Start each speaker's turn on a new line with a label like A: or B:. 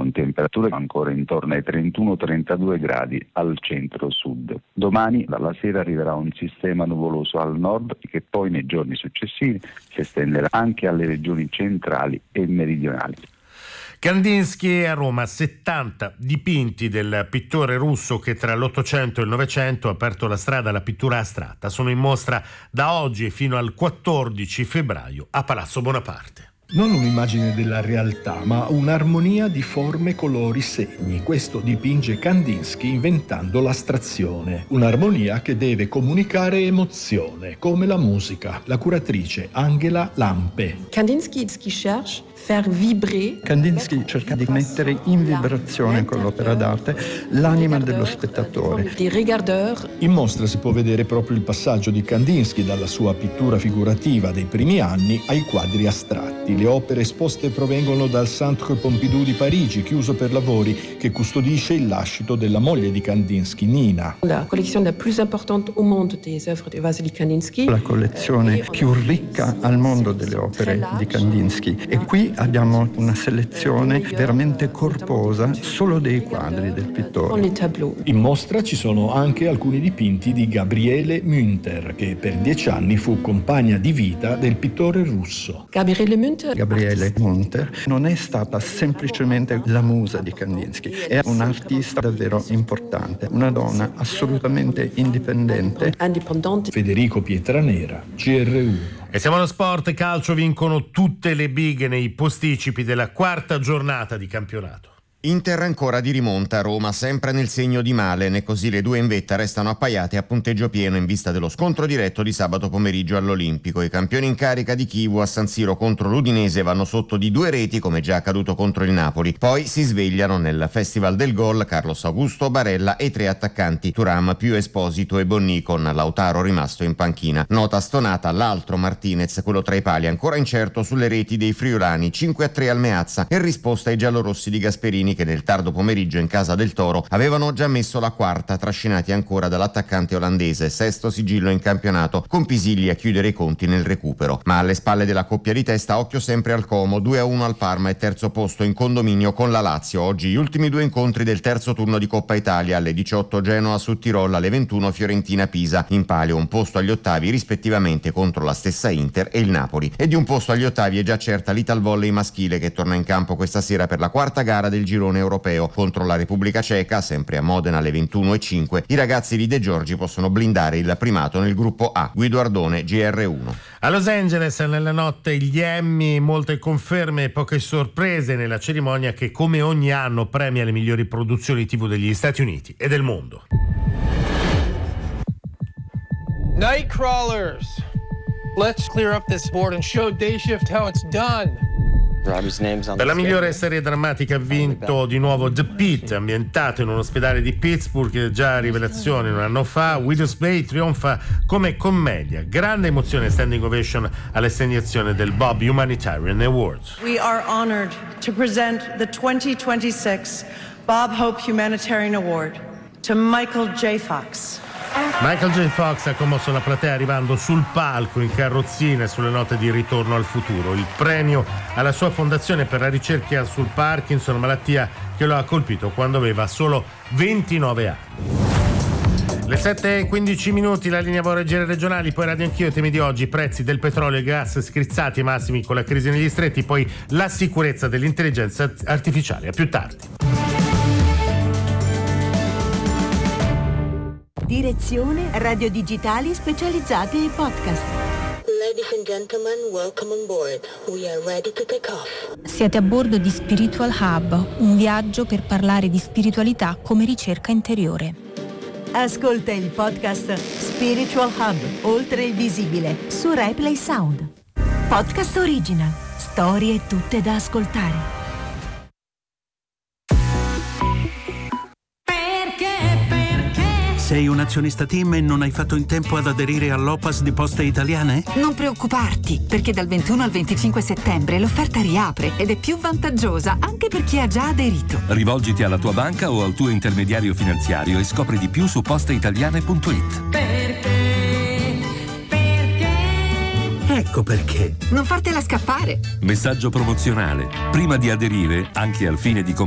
A: con temperature ancora intorno ai 31-32 gradi al centro-sud. Domani dalla sera arriverà un sistema nuvoloso al nord che poi nei giorni successivi si estenderà anche alle regioni centrali e meridionali.
B: Kandinsky a Roma, 70 dipinti del pittore russo che tra l'Ottocento e il Novecento ha aperto la strada alla pittura astratta. Sono in mostra da oggi fino al 14 febbraio a Palazzo Bonaparte.
C: Non un'immagine della realtà, ma un'armonia di forme, colori, segni. Questo dipinge Kandinsky inventando l'astrazione. Un'armonia che deve comunicare emozione, come la musica. La curatrice Angela Lampe.
D: Kandinsky cherche faire vibrer.
E: Kandinsky cerca di mettere in vibrazione con l'opera d'arte l'anima dello spettatore.
C: In mostra si può vedere proprio il passaggio di Kandinsky dalla sua pittura figurativa dei primi anni ai quadri astratti. Le opere esposte provengono dal Centre Pompidou di Parigi, chiuso per lavori, che custodisce il lascito della moglie di Kandinsky, Nina.
D: La collezione più importante al mondo delle opere di Vasily Kandinsky.
E: La collezione più ricca al mondo delle opere di Kandinsky. E qui abbiamo una selezione veramente corposa solo dei quadri del pittore.
C: In mostra ci sono anche alcuni dipinti di Gabriele Münter, che per 10 anni fu compagna di vita del pittore russo.
E: Gabriele Münter non è stata semplicemente la musa di Kandinsky, è un'artista davvero importante, una donna assolutamente indipendente.
C: Federico Pietranera, GR1.
B: E siamo allo sport. Calcio, vincono tutte le big nei posticipi della quarta giornata di campionato.
F: Inter ancora di rimonta, Roma sempre nel segno di Malen e così le due in vetta restano appaiate a punteggio pieno in vista dello scontro diretto di sabato pomeriggio all'Olimpico. I campioni in carica di Chivu a San Siro contro l'Udinese vanno sotto di 2 reti come già accaduto contro il Napoli. Poi si svegliano nel Festival del Gol Carlos Augusto, Barella e 3 attaccanti, Thuram più Esposito e Bonni con Lautaro rimasto in panchina. Nota stonata l'altro Martinez, quello tra i pali ancora incerto sulle reti dei friulani, 5-3 al Meazza in risposta ai giallorossi di Gasperini che nel tardo pomeriggio in casa del Toro avevano già messo la quarta, trascinati ancora dall'attaccante olandese, sesto sigillo in campionato, con Pisilli a chiudere i conti nel recupero. Ma alle spalle della coppia di testa occhio sempre al Como, 2-1 al Parma e terzo posto in condominio con la Lazio. Oggi gli ultimi 2 incontri del terzo turno di Coppa Italia, alle 18 Genoa su Tirol, alle 21 Fiorentina Pisa. In palio un posto agli ottavi rispettivamente contro la stessa Inter e il Napoli. E di un posto agli ottavi è già certa l'Italvolley maschile che torna in campo questa sera per la quarta gara del girone europeo contro la Repubblica Ceca, sempre a Modena alle 21:05. I ragazzi di De Giorgi possono blindare il primato nel gruppo A. Guido Ardone, GR1.
B: A Los Angeles nella notte gli Emmy, molte conferme e poche sorprese nella cerimonia che come ogni anno premia le migliori produzioni TV degli Stati Uniti e del mondo.
G: Nightcrawlers, let's clear up this board and show Day Shift how it's done.
B: Per la migliore serie drammatica ha vinto di nuovo The Pitt, ambientato in un ospedale di Pittsburgh, già rivelazione un anno fa. Widow's Bay trionfa come commedia. Grande emozione e standing ovation all'assegnazione del Bob Humanitarian Award.
H: We are honored to present the 2026 Bob Hope Humanitarian Award to Michael J. Fox.
B: Michael J. Fox ha commosso la platea arrivando sul palco in carrozzina e sulle note di Ritorno al futuro. Il premio alla sua fondazione per la ricerca sul Parkinson, malattia che lo ha colpito quando aveva solo 29 anni. Le 7:15, la linea vorrei regionali, poi Radio Anch'io, temi di oggi, prezzi del petrolio e gas scrizzati ai massimi con la crisi negli stretti, poi la sicurezza dell'intelligenza artificiale. A più tardi.
I: Direzione Radio Digitali specializzati ai podcast.
J: Ladies and gentlemen, welcome on board. We are ready to take off.
K: Siete a bordo di Spiritual Hub, un viaggio per parlare di spiritualità come ricerca interiore.
I: Ascolta il podcast Spiritual Hub, oltre il visibile, su Replay Sound. Podcast original, storie tutte da ascoltare.
L: Sei un azionista TIM e non hai fatto in tempo ad aderire all'OPAS di Poste Italiane?
M: Non preoccuparti, perché dal 21 al 25 settembre l'offerta riapre ed è più vantaggiosa anche per chi ha già aderito.
N: Rivolgiti alla tua banca o al tuo intermediario finanziario e scopri di più su posteitaliane.it.
L: Ecco perché.
M: Non fartela scappare.
N: Messaggio promozionale. Prima di aderire, anche al fine di